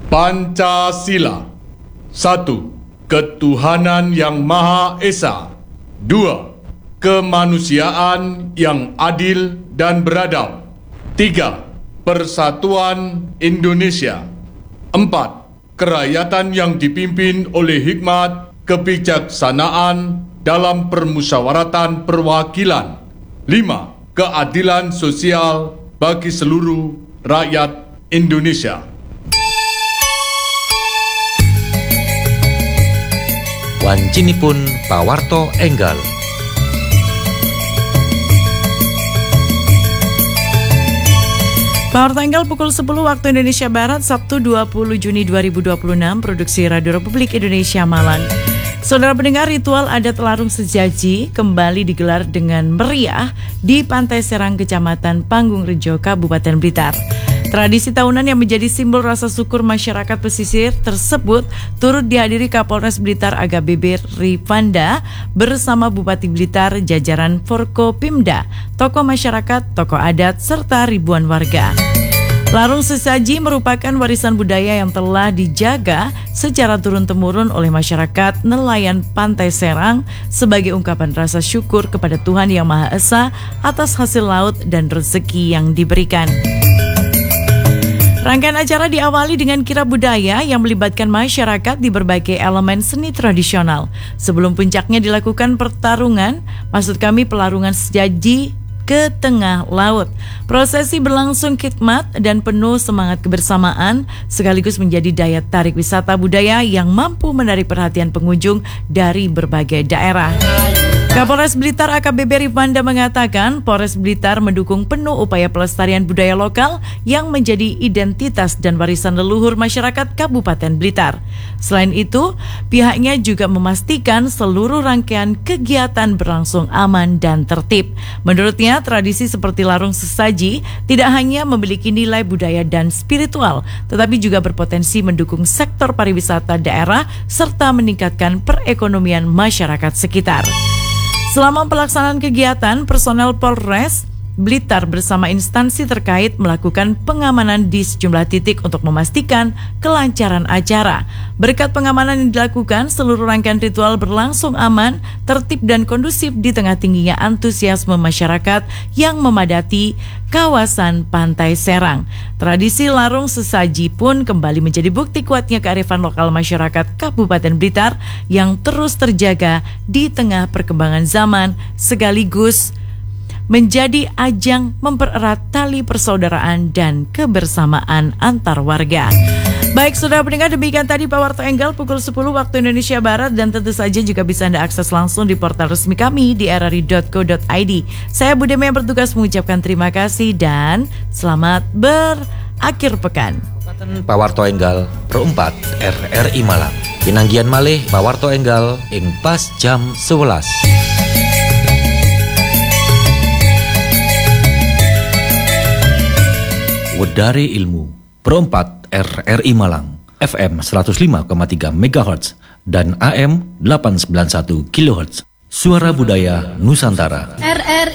Pancasila. 1. Ketuhanan yang Maha Esa. 2. Kemanusiaan yang adil dan beradab. 3. Persatuan Indonesia. 4. Kerakyatan yang dipimpin oleh hikmat, kebijaksanaan dalam permusyawaratan perwakilan. 5. Keadilan sosial bagi seluruh rakyat Indonesia. Wancinipun pawarto enggal. Pawarto enggal pukul 10 waktu Indonesia Barat, Sabtu 20 Juni 2026, produksi Radio Republik Indonesia Malang. Saudara pendengar, ritual adat larung sejaji kembali digelar dengan meriah di Pantai Serang, Kecamatan Panggung Rejo, Kabupaten Blitar. Tradisi tahunan yang menjadi simbol rasa syukur masyarakat pesisir tersebut turut dihadiri Kapolres Blitar AKBP Rifanda bersama Bupati Blitar, jajaran Forkopimda, tokoh masyarakat, tokoh adat, serta ribuan warga. Larung sesaji merupakan warisan budaya yang telah dijaga secara turun-temurun oleh masyarakat nelayan Pantai Serang sebagai ungkapan rasa syukur kepada Tuhan Yang Maha Esa atas hasil laut dan rezeki yang diberikan. Rangkaian acara diawali dengan kirab budaya yang melibatkan masyarakat di berbagai elemen seni tradisional. Sebelum puncaknya dilakukan pertarungan, maksud kami pelarungan sejaji ke tengah laut. Prosesi berlangsung khidmat dan penuh semangat kebersamaan, sekaligus menjadi daya tarik wisata budaya yang mampu menarik perhatian pengunjung dari berbagai daerah. Kapolres Blitar AKBP Rifanda mengatakan Polres Blitar mendukung penuh upaya pelestarian budaya lokal yang menjadi identitas dan warisan leluhur masyarakat Kabupaten Blitar. Selain itu, pihaknya juga memastikan seluruh rangkaian kegiatan berlangsung aman dan tertib. Menurutnya, tradisi seperti larung sesaji tidak hanya memiliki nilai budaya dan spiritual, tetapi juga berpotensi mendukung sektor pariwisata daerah serta meningkatkan perekonomian masyarakat sekitar. Selama pelaksanaan kegiatan, personel Polres Blitar bersama instansi terkait melakukan pengamanan di sejumlah titik untuk memastikan kelancaran acara. Berkat pengamanan yang dilakukan, seluruh rangkaian ritual berlangsung aman, tertib dan kondusif di tengah tingginya antusiasme masyarakat yang memadati kawasan Pantai Serang. Tradisi larung sesaji pun kembali menjadi bukti kuatnya kearifan lokal masyarakat Kabupaten Blitar yang terus terjaga di tengah perkembangan zaman, sekaligus menjadi ajang mempererat tali persaudaraan dan kebersamaan antar warga. Baik, saudara pendengar, demikian tadi Pawarto Enggal pukul 10 waktu Indonesia Barat, dan tentu saja juga bisa Anda akses langsung di portal resmi kami di rri.co.id. Saya Budeme yang bertugas mengucapkan terima kasih dan selamat berakhir pekan. Pawarto Enggal Pro 4 RRI Malang. Pinanggian malih Pawarto Enggal ing pas jam 11. Wedari Ilmu Pro 4 RRI Malang, FM 105,3 MHz dan AM 891 kHz. Suara Budaya Nusantara. RRI